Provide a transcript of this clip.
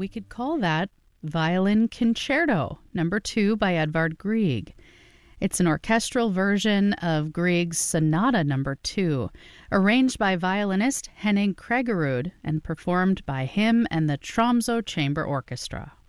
we could call that Violin Concerto, number 2 by Edvard Grieg. It's an orchestral version of Grieg's Sonata number 2, arranged by violinist Henning Kregerud and performed by him and the Tromsø Chamber Orchestra.